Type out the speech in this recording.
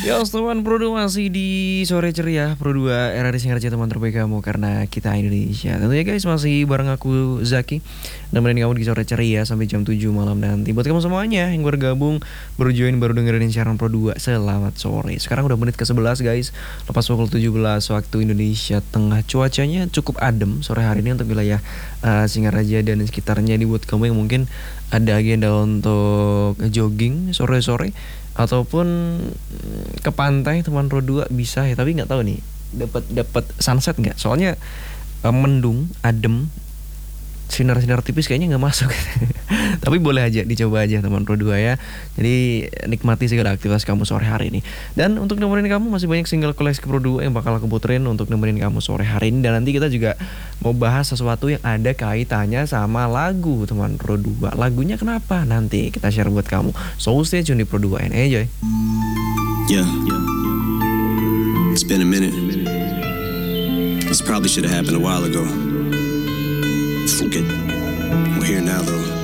Ya, teman Pro 2 masih di sore ceria Pro 2 era Singarja teman terbaik kamu karena kita Indonesia. Tentunya guys masih bareng aku Zaki nemenin kamu di sore ceria sampai jam 7 malam nanti. Buat kamu semuanya yang bergabung, baru join, baru dengerin siaran Pro 2, selamat sore. Sekarang udah menit ke-11 guys. Lepas pukul 17 waktu Indonesia Tengah. Cuacanya cukup adem sore hari ini untuk wilayah Singaraja dan sekitarnya. Ini buat kamu yang mungkin ada agenda untuk jogging sore-sore ataupun ke pantai teman Pro 2 bisa ya, tapi nggak tahu nih dapat sunset nggak, soalnya mendung adem, sinar-sinar tipis kayaknya nggak masuk. Tapi boleh aja dicoba aja teman Pro 2 ya. Jadi nikmati segala aktivitas kamu sore hari ini. Dan untuk nemenin kamu masih banyak single koleksi Pro 2 yang bakal aku puterin untuk nemenin kamu sore hari ini. Dan nanti kita juga mau bahas sesuatu yang ada kaitannya sama lagu teman Pro 2. Lagunya kenapa? Nanti kita share buat kamu. So stay tune di Pro 2 and enjoy. Yeah, it's been a minute. This probably should have happened a while ago. Fuck it. We're here now though.